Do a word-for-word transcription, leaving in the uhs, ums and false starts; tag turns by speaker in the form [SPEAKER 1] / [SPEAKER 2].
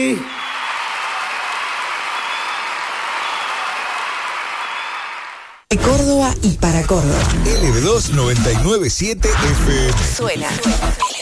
[SPEAKER 1] De Córdoba y para Córdoba.
[SPEAKER 2] L B dos noventa y nueve punto siete F M.
[SPEAKER 1] Suena